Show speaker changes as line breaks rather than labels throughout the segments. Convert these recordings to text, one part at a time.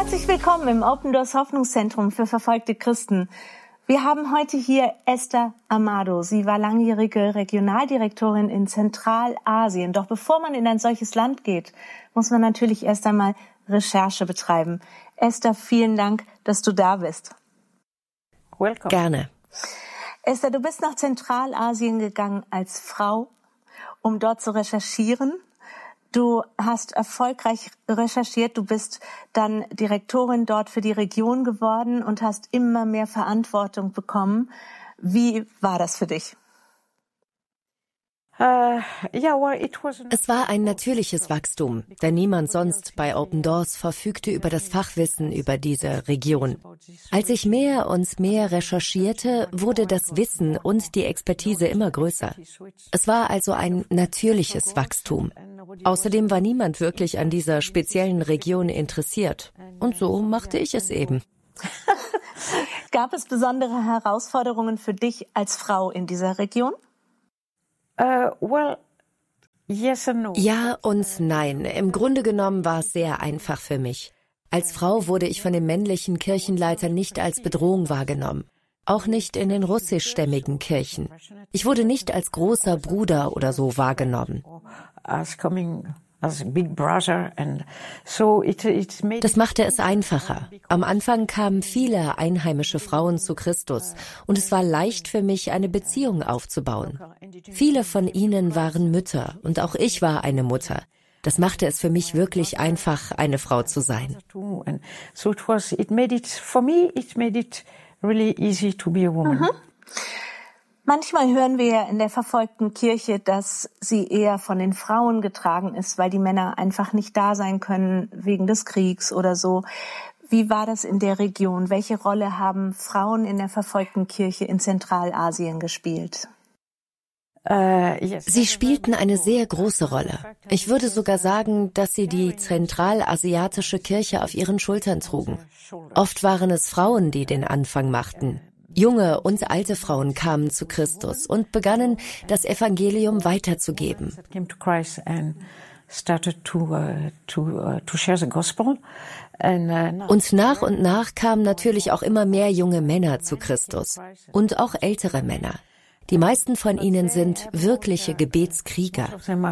Herzlich willkommen im Open Doors Hoffnungszentrum für verfolgte Christen. Wir haben heute hier Esther Amado. Sie war langjährige Regionaldirektorin in Zentralasien. Doch bevor man in ein solches Land geht, muss man natürlich erst einmal Recherche betreiben. Esther, vielen Dank, dass du da bist.
Welcome.
Gerne.
Esther, du bist nach Zentralasien gegangen als Frau, um dort zu recherchieren. Du hast erfolgreich recherchiert, du bist dann Direktorin dort für die Region geworden und hast immer mehr Verantwortung bekommen. Wie war das für dich?
Es war ein natürliches Wachstum, denn niemand sonst bei Open Doors verfügte über das Fachwissen über diese Region. Als ich mehr und mehr recherchierte, wurde das Wissen und die Expertise immer größer. Es war also ein natürliches Wachstum. Außerdem war niemand wirklich an dieser speziellen Region interessiert. Und so machte ich es eben.
Gab es besondere Herausforderungen für dich als Frau in dieser Region?
Ja und nein. Im Grunde genommen war es sehr einfach für mich. Als Frau wurde ich von den männlichen Kirchenleitern nicht als Bedrohung wahrgenommen. Auch nicht in den russischstämmigen Kirchen. Ich wurde nicht als großer Bruder oder so wahrgenommen. Das machte es einfacher. Am Anfang kamen viele einheimische Frauen zu Christus und es war leicht für mich, eine Beziehung aufzubauen. Viele von ihnen waren Mütter und auch ich war eine Mutter. Das machte es für mich wirklich einfach, eine Frau zu sein.
Really easy to be a woman.
Mhm. Manchmal hören wir ja in der verfolgten Kirche, dass sie eher von den Frauen getragen ist, weil die Männer einfach nicht da sein können wegen des Kriegs oder so. Wie war das in der Region? Welche Rolle haben Frauen in der verfolgten Kirche in Zentralasien gespielt?
Sie spielten eine sehr große Rolle. Ich würde sogar sagen, dass sie die zentralasiatische Kirche auf ihren Schultern trugen. Oft waren es Frauen, die den Anfang machten. Junge und alte Frauen kamen zu Christus und begannen, das Evangelium weiterzugeben. Und nach kamen natürlich auch immer mehr junge Männer zu Christus und auch ältere Männer. Die meisten von ihnen sind wirkliche Gebetskrieger.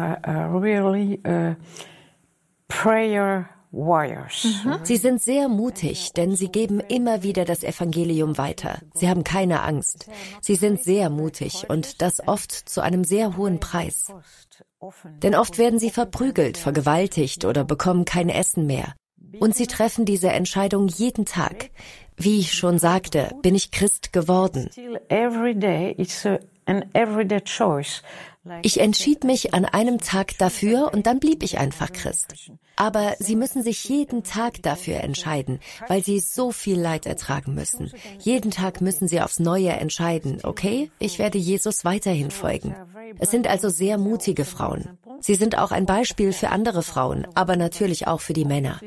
Sie sind sehr mutig, denn sie geben immer wieder das Evangelium weiter. Sie haben keine Angst. Sie sind sehr mutig und das oft zu einem sehr hohen Preis. Denn oft werden sie verprügelt, vergewaltigt oder bekommen kein Essen mehr. Und sie treffen diese Entscheidung jeden Tag. Wie ich schon sagte, bin ich Christ geworden. Ich entschied mich an einem Tag dafür und dann blieb ich einfach Christ. Aber sie müssen sich jeden Tag dafür entscheiden, weil sie so viel Leid ertragen müssen. Jeden Tag müssen sie aufs Neue entscheiden, okay, ich werde Jesus weiterhin folgen. Es sind also sehr mutige Frauen. Sie sind auch ein Beispiel für andere Frauen, aber natürlich auch für die Männer.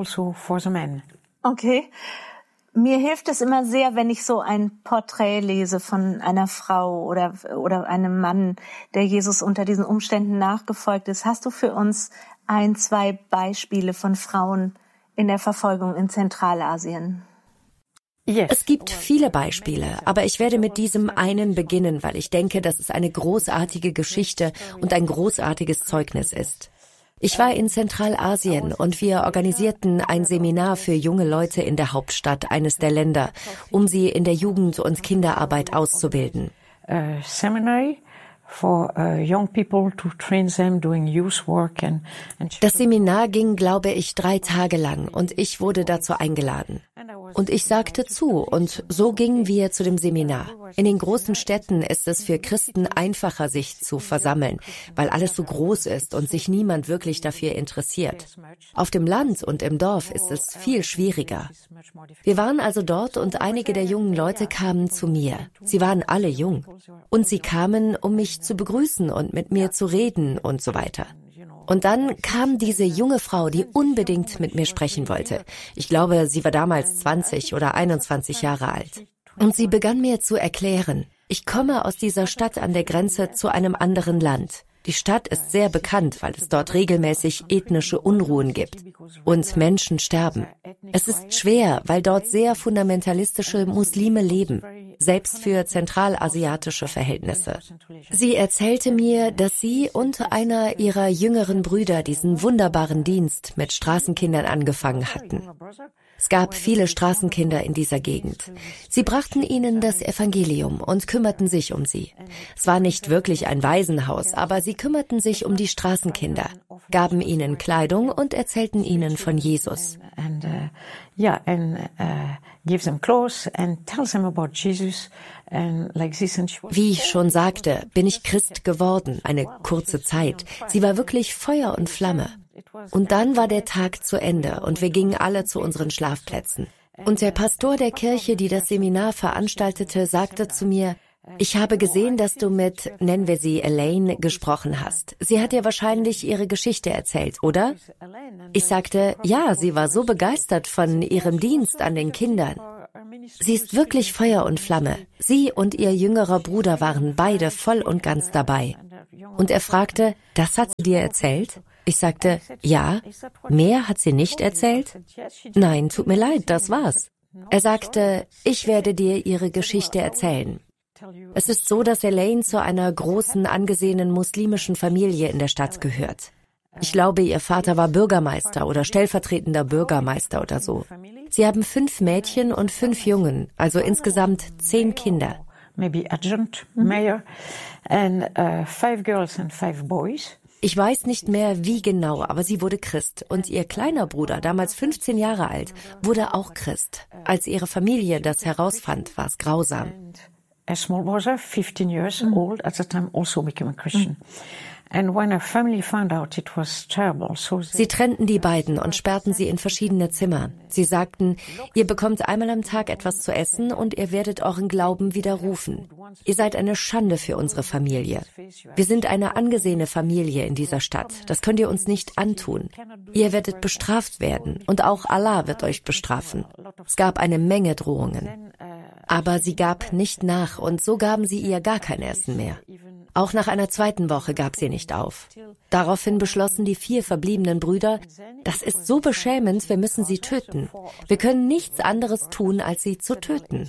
Okay. Mir hilft es immer sehr, wenn ich so ein Porträt lese von einer Frau oder einem Mann, der Jesus unter diesen Umständen nachgefolgt ist. Hast du für uns 1, 2 Beispiele von Frauen in der Verfolgung in Zentralasien?
Es gibt viele Beispiele, aber ich werde mit diesem einen beginnen, weil ich denke, dass es eine großartige Geschichte und ein großartiges Zeugnis ist. Ich war in Zentralasien und wir organisierten ein Seminar für junge Leute in der Hauptstadt eines der Länder, um sie in der Jugend- und Kinderarbeit auszubilden. Das Seminar ging, glaube ich, 3 Tage lang und ich wurde dazu eingeladen. Und ich sagte zu und so gingen wir zu dem Seminar. In den großen Städten ist es für Christen einfacher, sich zu versammeln, weil alles so groß ist und sich niemand wirklich dafür interessiert. Auf dem Land und im Dorf ist es viel schwieriger. Wir waren also dort und einige der jungen Leute kamen zu mir. Sie waren alle jung. Und sie kamen, um mich zu begrüßen und mit mir zu reden und so weiter. Und dann kam diese junge Frau, die unbedingt mit mir sprechen wollte. Ich glaube, sie war damals 20 oder 21 Jahre alt. Und sie begann mir zu erklären, ich komme aus dieser Stadt an der Grenze zu einem anderen Land. Die Stadt ist sehr bekannt, weil es dort regelmäßig ethnische Unruhen gibt und Menschen sterben. Es ist schwer, weil dort sehr fundamentalistische Muslime leben, selbst für zentralasiatische Verhältnisse. Sie erzählte mir, dass sie und einer ihrer jüngeren Brüder diesen wunderbaren Dienst mit Straßenkindern angefangen hatten. Es gab viele Straßenkinder in dieser Gegend. Sie brachten ihnen das Evangelium und kümmerten sich um sie. Es war nicht wirklich ein Waisenhaus, aber sie kümmerten sich um die Straßenkinder, gaben ihnen Kleidung und erzählten ihnen von Jesus. Wie ich schon sagte, bin ich Christ geworden, eine kurze Zeit. Sie war wirklich Feuer und Flamme. Und dann war der Tag zu Ende und wir gingen alle zu unseren Schlafplätzen. Und der Pastor der Kirche, die das Seminar veranstaltete, sagte zu mir, ich habe gesehen, dass du mit, nennen wir sie Elaine, gesprochen hast. Sie hat dir wahrscheinlich ihre Geschichte erzählt, oder? Ich sagte, ja, sie war so begeistert von ihrem Dienst an den Kindern. Sie ist wirklich Feuer und Flamme. Sie und ihr jüngerer Bruder waren beide voll und ganz dabei. Und er fragte, das hat sie dir erzählt? Ich sagte, ja. Mehr hat sie nicht erzählt? Nein, tut mir leid, das war's. Er sagte, ich werde dir ihre Geschichte erzählen. Es ist so, dass Elaine zu einer großen, angesehenen muslimischen Familie in der Stadt gehört. Ich glaube, ihr Vater war Bürgermeister oder stellvertretender Bürgermeister oder so. Sie haben 5 Mädchen und 5 Jungen, also insgesamt 10 Kinder.
Maybe adjunct mayor and 5 girls and 5 boys.
Ich weiß nicht mehr, wie genau, aber sie wurde Christ. Und ihr kleiner Bruder, damals 15 Jahre alt, wurde auch Christ. Als ihre Familie das herausfand, war es grausam.
A small brother, 15 years old, at the time also became a Christian. And when her family found out, it was terrible.
Sie trennten die beiden und sperrten sie in verschiedene Zimmer. Sie sagten, ihr bekommt einmal am Tag etwas zu essen und ihr werdet euren Glauben widerrufen. Ihr seid eine Schande für unsere Familie. Wir sind eine angesehene Familie in dieser Stadt. Das könnt ihr uns nicht antun. Ihr werdet bestraft werden und auch Allah wird euch bestrafen. Es gab eine Menge Drohungen. Aber sie gab nicht nach und so gaben sie ihr gar kein Essen mehr. Auch nach einer zweiten Woche gab sie nicht auf. Daraufhin beschlossen die 4 verbliebenen Brüder, das ist so beschämend, wir müssen sie töten. Wir können nichts anderes tun, als sie zu töten.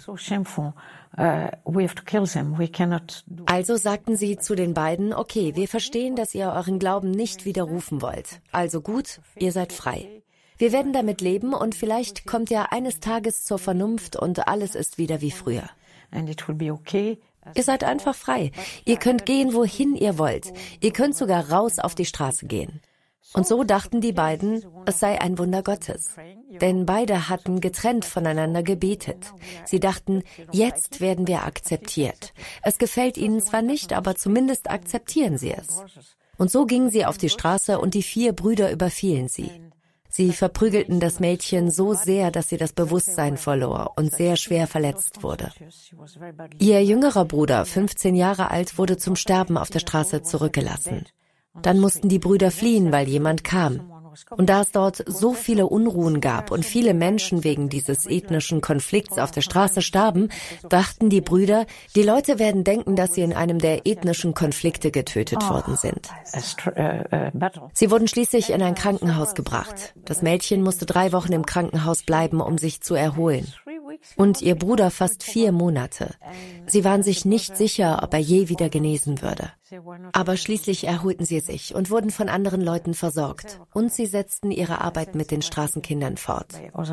Also sagten sie zu den beiden, okay, wir verstehen, dass ihr euren Glauben nicht widerrufen wollt. Also gut, ihr seid frei. Wir werden damit leben und vielleicht kommt ihr eines Tages zur Vernunft und alles ist wieder wie früher. Ihr seid einfach frei. Ihr könnt gehen, wohin ihr wollt. Ihr könnt sogar raus auf die Straße gehen. Und so dachten die beiden, es sei ein Wunder Gottes. Denn beide hatten getrennt voneinander gebetet. Sie dachten, jetzt werden wir akzeptiert. Es gefällt ihnen zwar nicht, aber zumindest akzeptieren sie es. Und so gingen sie auf die Straße und die 4 Brüder überfielen sie. Sie verprügelten das Mädchen so sehr, dass sie das Bewusstsein verlor und sehr schwer verletzt wurde. Ihr jüngerer Bruder, 15 Jahre alt, wurde zum Sterben auf der Straße zurückgelassen. Dann mussten die Brüder fliehen, weil jemand kam. Und da es dort so viele Unruhen gab und viele Menschen wegen dieses ethnischen Konflikts auf der Straße starben, dachten die Brüder, die Leute werden denken, dass sie in einem der ethnischen Konflikte getötet worden sind. Sie wurden schließlich in ein Krankenhaus gebracht. Das Mädchen musste 3 Wochen im Krankenhaus bleiben, um sich zu erholen. Und ihr Bruder fast 4 Monate. Sie waren sich nicht sicher, ob er je wieder genesen würde. Aber schließlich erholten sie sich und wurden von anderen Leuten versorgt. Und sie setzten ihre Arbeit mit den Straßenkindern fort.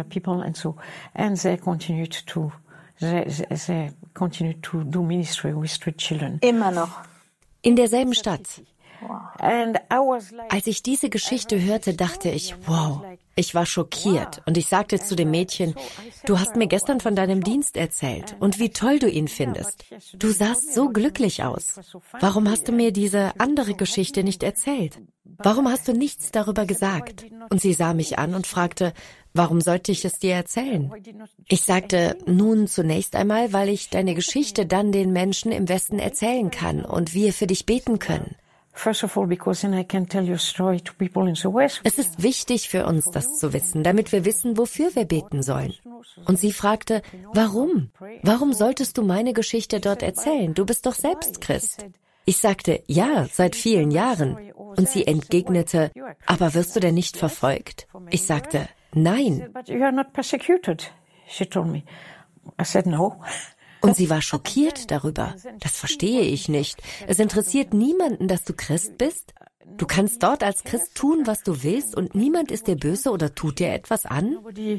Immer noch.
In derselben Stadt. Als ich diese Geschichte hörte, dachte ich, wow, ich war schockiert und ich sagte zu dem Mädchen, du hast mir gestern von deinem Dienst erzählt und wie toll du ihn findest. Du sahst so glücklich aus. Warum hast du mir diese andere Geschichte nicht erzählt? Warum hast du nichts darüber gesagt? Und sie sah mich an und fragte, warum sollte ich es dir erzählen? Ich sagte, nun zunächst einmal, weil ich deine Geschichte dann den Menschen im Westen erzählen kann und wir für dich beten können. Es ist wichtig für uns, das zu wissen, damit wir wissen, wofür wir beten sollen. Und sie fragte, warum? Warum solltest du meine Geschichte dort erzählen? Du bist doch selbst Christ. Ich sagte, ja, seit vielen Jahren. Und sie entgegnete, aber wirst du denn nicht verfolgt? Ich sagte, nein. Und sie war schockiert darüber. Das verstehe ich nicht. Es interessiert niemanden, dass du Christ bist. Du kannst dort als Christ tun, was du willst, und niemand ist dir böse oder tut dir etwas an?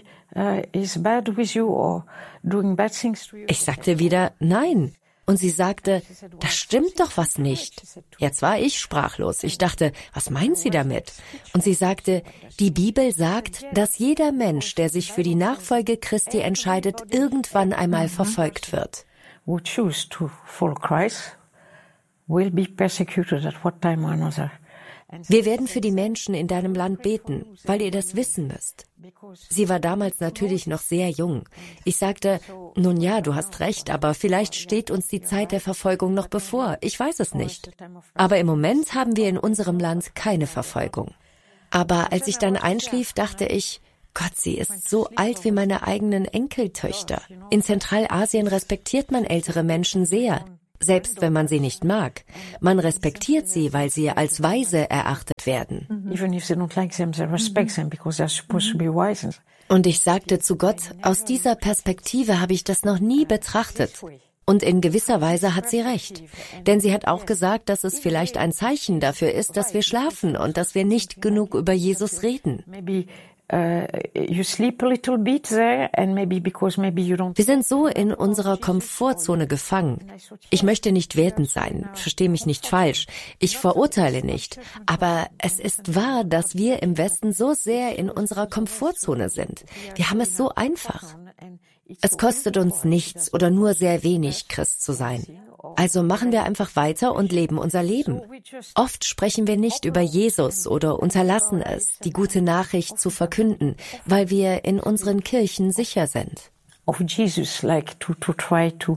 Ich sagte wieder, nein. Und sie sagte, das stimmt doch was nicht. Jetzt war ich sprachlos. Ich dachte, was meint sie damit? Und sie sagte, die Bibel sagt, dass jeder Mensch, der sich für die Nachfolge Christi entscheidet, irgendwann einmal verfolgt wird.
Who choose to follow Christ will be persecuted at what time or another.
Wir werden für die Menschen in deinem Land beten, weil ihr das wissen müsst. Sie war damals natürlich noch sehr jung. Ich sagte, nun ja, du hast recht, aber vielleicht steht uns die Zeit der Verfolgung noch bevor. Ich weiß es nicht. Aber im Moment haben wir in unserem Land keine Verfolgung. Aber als ich dann einschlief, dachte ich, Gott, sie ist so alt wie meine eigenen Enkeltöchter. In Zentralasien respektiert man ältere Menschen sehr. Selbst wenn man sie nicht mag. Man respektiert sie, weil sie als weise erachtet werden. Und ich sagte zu Gott, aus dieser Perspektive habe ich das noch nie betrachtet. Und in gewisser Weise hat sie recht. Denn sie hat auch gesagt, dass es vielleicht ein Zeichen dafür ist, dass wir schlafen und dass wir nicht genug über Jesus reden. Wir sind so in unserer Komfortzone gefangen. Ich möchte nicht wertend sein, verstehe mich nicht falsch. Ich verurteile nicht. Aber es ist wahr, dass wir im Westen so sehr in unserer Komfortzone sind. Wir haben es so einfach. Es kostet uns nichts oder nur sehr wenig, Christ zu sein. Also machen wir einfach weiter und leben unser Leben. Oft sprechen wir nicht über Jesus oder unterlassen es, die gute Nachricht zu verkünden, weil wir in unseren Kirchen sicher sind.
Of Jesus, like to try to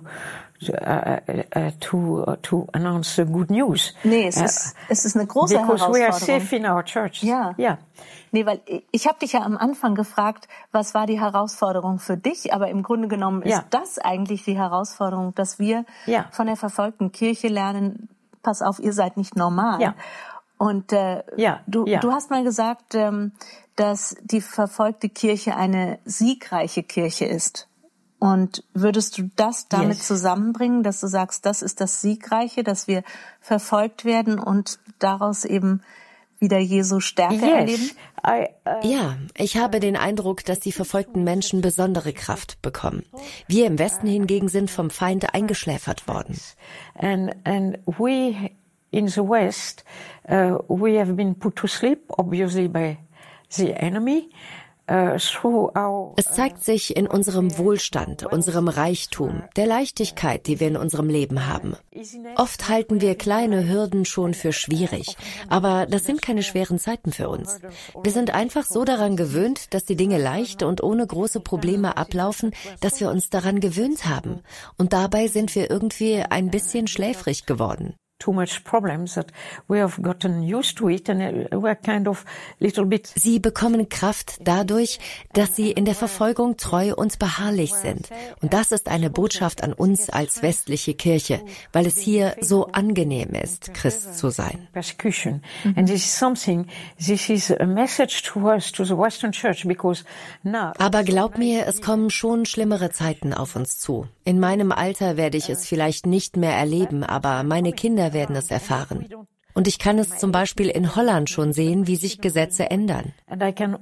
announce the good news.
Nee, es ist eine große Herausforderung.
Because we are safe in our church.
Ja.
Yeah.
Nee, weil ich habe dich ja am Anfang gefragt, was war die Herausforderung für dich? Aber im Grunde genommen ist das eigentlich die Herausforderung, dass wir von der verfolgten Kirche lernen, pass auf, ihr seid nicht normal. Ja. Und du hast mal gesagt, dass die verfolgte Kirche eine siegreiche Kirche ist. Und würdest du das damit zusammenbringen, dass du sagst, das ist das Siegreiche, dass wir verfolgt werden und daraus eben wieder Jesu Stärke erleben?
Ja, ich habe den Eindruck, dass die verfolgten Menschen besondere Kraft bekommen. Wir im Westen hingegen sind vom Feind eingeschläfert worden.
And we in the West, we have been put to sleep, obviously by the enemy.
Es zeigt sich in unserem Wohlstand, unserem Reichtum, der Leichtigkeit, die wir in unserem Leben haben. Oft halten wir kleine Hürden schon für schwierig, aber das sind keine schweren Zeiten für uns. Wir sind einfach so daran gewöhnt, dass die Dinge leicht und ohne große Probleme ablaufen, dass wir uns daran gewöhnt haben. Und dabei sind wir irgendwie ein bisschen schläfrig geworden.
Too much problems that we have gotten used to it and we're kind of little bit.
Sie bekommen Kraft dadurch, dass sie in der Verfolgung treu und beharrlich sind. Und das ist eine Botschaft an uns als westliche Kirche, weil es hier so angenehm ist, Christ zu sein.
Persecution. And this is a message to us, to the Western Church, because now.
Aber glaub mir, es kommen schon schlimmere Zeiten auf uns zu. In meinem Alter werde ich es vielleicht nicht mehr erleben, aber meine Kinder werden es erfahren. Und ich kann es zum Beispiel in Holland schon sehen, wie sich Gesetze ändern. Denn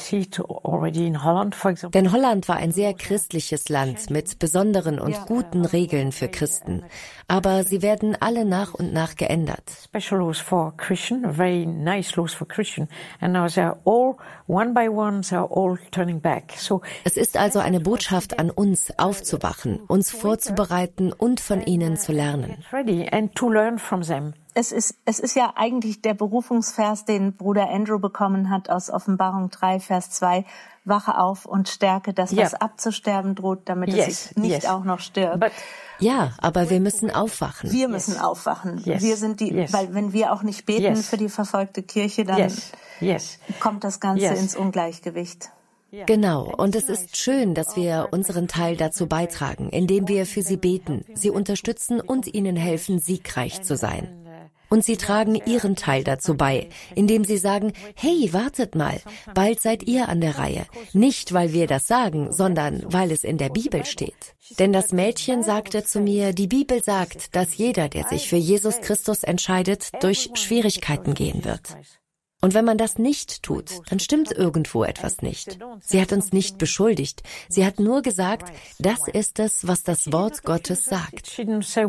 Holland war ein sehr christliches Land mit besonderen und guten Regeln für Christen. Aber sie werden alle nach und nach geändert.
Special laws for Christian, very nice laws for Christian. And now they're all, one by one, they're all turning back. So
es ist also eine Botschaft an uns, aufzuwachen, uns vorzubereiten und von ihnen zu lernen.
Ready and to learn from them.
Es ist ja eigentlich der Berufungsvers, den Bruder Andrew bekommen hat aus Offenbarung 3, Vers 2. Wache auf und stärke das, was abzusterben droht, damit es sich nicht auch noch stirbt.
Ja, aber wir müssen aufwachen.
Wir müssen aufwachen. Wir sind weil wenn wir auch nicht beten für die verfolgte Kirche, dann kommt das Ganze ins Ungleichgewicht.
Genau, und es ist schön, dass wir unseren Teil dazu beitragen, indem wir für sie beten, sie unterstützen und ihnen helfen, siegreich zu sein. Und sie tragen ihren Teil dazu bei, indem sie sagen, hey, wartet mal, bald seid ihr an der Reihe. Nicht, weil wir das sagen, sondern weil es in der Bibel steht. Denn das Mädchen sagte zu mir, die Bibel sagt, dass jeder, der sich für Jesus Christus entscheidet, durch Schwierigkeiten gehen wird. Und wenn man das nicht tut, dann stimmt irgendwo etwas nicht. Sie hat uns nicht beschuldigt. Sie hat nur gesagt, das ist es, was das Wort Gottes sagt.
Sie hat es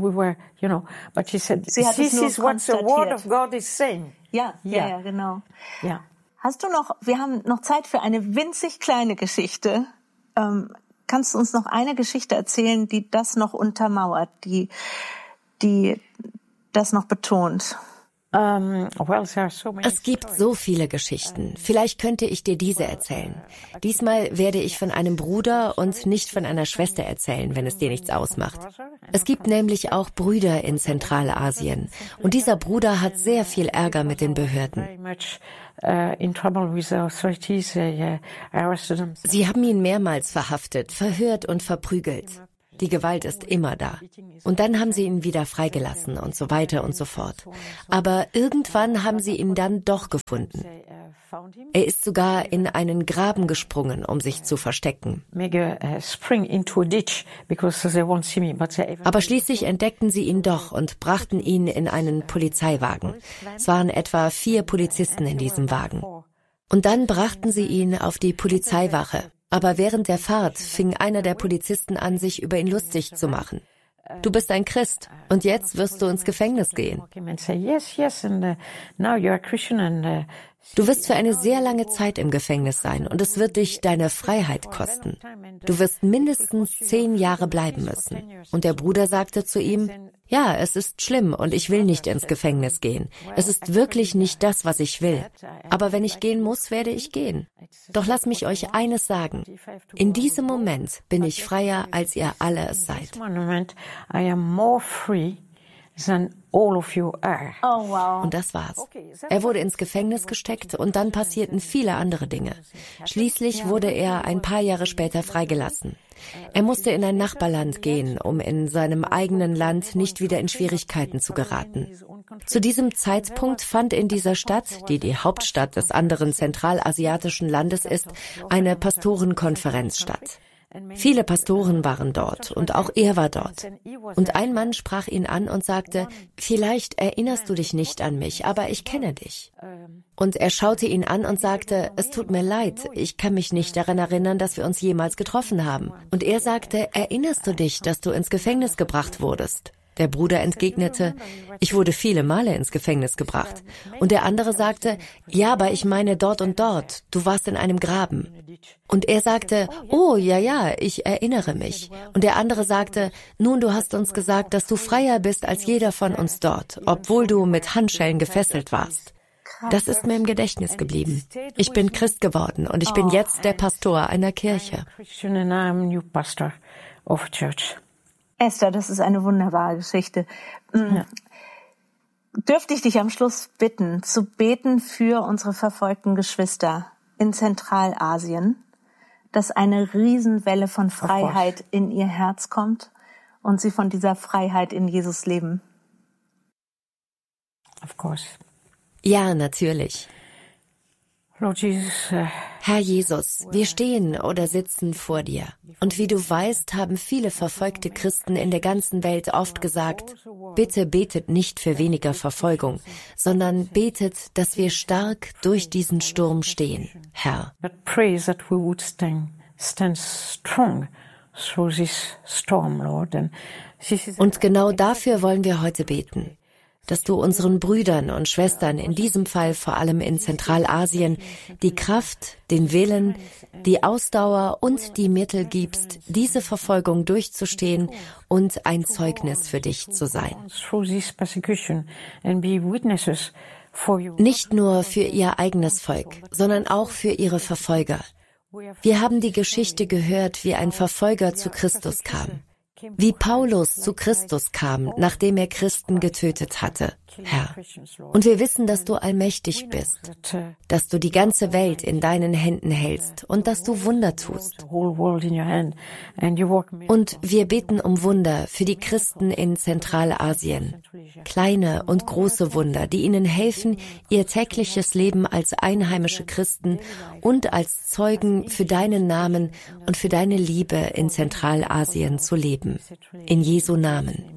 nur konstatiert. Ja, genau.
Ja.
Hast du noch, wir haben noch Zeit für eine winzig kleine Geschichte. Kannst du uns noch eine Geschichte erzählen, die das noch untermauert, die das noch betont?
Es gibt so viele Geschichten. Vielleicht könnte ich dir diese erzählen. Diesmal werde ich von einem Bruder und nicht von einer Schwester erzählen, wenn es dir nichts ausmacht. Es gibt nämlich auch Brüder in Zentralasien. Und dieser Bruder hat sehr viel Ärger mit den Behörden. Sie haben ihn mehrmals verhaftet, verhört und verprügelt. Die Gewalt ist immer da. Und dann haben sie ihn wieder freigelassen und so weiter und so fort. Aber irgendwann haben sie ihn dann doch gefunden. Er ist sogar in einen Graben gesprungen, um sich zu verstecken. Aber schließlich entdeckten sie ihn doch und brachten ihn in einen Polizeiwagen. Es waren etwa 4 Polizisten in diesem Wagen. Und dann brachten sie ihn auf die Polizeiwache. Aber während der Fahrt fing einer der Polizisten an, sich über ihn lustig zu machen. Du bist ein Christ und jetzt wirst du ins Gefängnis gehen. Du wirst für eine sehr lange Zeit im Gefängnis sein und es wird dich deine Freiheit kosten. Du wirst mindestens 10 Jahre bleiben müssen. Und der Bruder sagte zu ihm, ja, es ist schlimm und ich will nicht ins Gefängnis gehen. Es ist wirklich nicht das, was ich will. Aber wenn ich gehen muss, werde ich gehen. Doch lasst mich euch eines sagen. In diesem Moment bin ich freier, als ihr alle es seid.
All of you are.
Oh, wow.
Und das war's. Er wurde ins Gefängnis gesteckt und dann passierten viele andere Dinge. Schließlich wurde er ein paar Jahre später freigelassen. Er musste in ein Nachbarland gehen, um in seinem eigenen Land nicht wieder in Schwierigkeiten zu geraten. Zu diesem Zeitpunkt fand in dieser Stadt, die die Hauptstadt des anderen zentralasiatischen Landes ist, eine Pastorenkonferenz statt. Viele Pastoren waren dort und auch er war dort. Und ein Mann sprach ihn an und sagte, vielleicht erinnerst du dich nicht an mich, aber ich kenne dich. Und er schaute ihn an und sagte, es tut mir leid, ich kann mich nicht daran erinnern, dass wir uns jemals getroffen haben. Und er sagte, erinnerst du dich, dass du ins Gefängnis gebracht wurdest? Der Bruder entgegnete, ich wurde viele Male ins Gefängnis gebracht. Und der andere sagte, ja, aber ich meine dort und dort, du warst in einem Graben. Und er sagte, oh, ja, ich erinnere mich. Und der andere sagte, nun, du hast uns gesagt, dass du freier bist als jeder von uns dort, obwohl du mit Handschellen gefesselt warst. Das ist mir im Gedächtnis geblieben. Ich bin Christ geworden und ich bin jetzt der Pastor einer Kirche.
Esther, das ist eine wunderbare Geschichte. Ja. Dürfte ich dich am Schluss bitten, zu beten für unsere verfolgten Geschwister in Zentralasien, dass eine Riesenwelle von Freiheit in ihr Herz kommt und sie von dieser Freiheit in Jesus leben?
Of course.
Ja, natürlich.
Lord Jesus,
Herr Jesus, wir stehen oder sitzen vor dir. Und wie du weißt, haben viele verfolgte Christen in der ganzen Welt oft gesagt, bitte betet nicht für weniger Verfolgung, sondern betet, dass wir stark durch diesen Sturm stehen, Herr.
But pray that we would stand strong through this storm, Lord.
Und genau dafür wollen wir heute beten. Dass du unseren Brüdern und Schwestern, in diesem Fall vor allem in Zentralasien, die Kraft, den Willen, die Ausdauer und die Mittel gibst, diese Verfolgung durchzustehen und ein Zeugnis für dich zu sein. Nicht nur für ihr eigenes Volk, sondern auch für ihre Verfolger. Wir haben die Geschichte gehört, wie ein Verfolger zu Christus kam. Wie Paulus zu Christus kam, nachdem er Christen getötet hatte. Herr. Und wir wissen, dass du allmächtig bist, dass du die ganze Welt in deinen Händen hältst und dass du Wunder tust. Und wir beten um Wunder für die Christen in Zentralasien. Kleine und große Wunder, die ihnen helfen, ihr tägliches Leben als einheimische Christen und als Zeugen für deinen Namen und für deine Liebe in Zentralasien zu leben. In Jesu Namen.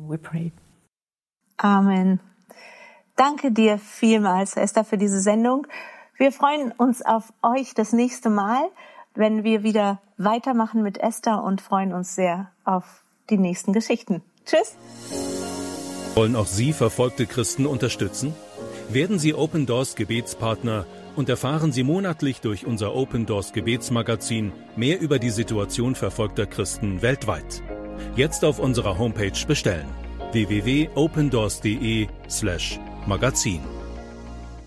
Amen. Danke dir vielmals, Esther, für diese Sendung. Wir freuen uns auf euch das nächste Mal, wenn wir wieder weitermachen mit Esther und freuen uns sehr auf die nächsten Geschichten. Tschüss.
Wollen auch Sie verfolgte Christen unterstützen? Werden Sie Open Doors Gebetspartner und erfahren Sie monatlich durch unser Open Doors Gebetsmagazin mehr über die Situation verfolgter Christen weltweit. Jetzt auf unserer Homepage bestellen: www.opendoors.de/magazin.